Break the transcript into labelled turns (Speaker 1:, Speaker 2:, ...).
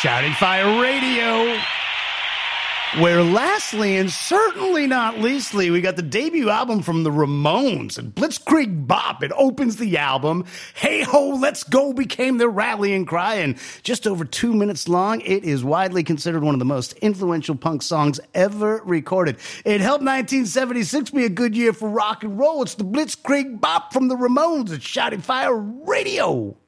Speaker 1: Shouting Fire Radio. Where lastly, and certainly not leastly, we got the debut album from the Ramones and Blitzkrieg Bop. It opens the album. Hey Ho, Let's Go became their rallying cry, and just over 2 minutes long, it is widely considered one of the most influential punk songs ever recorded. It helped 1976 be a good year for rock and roll. It's the Blitzkrieg Bop from the Ramones at Shouting Fire Radio.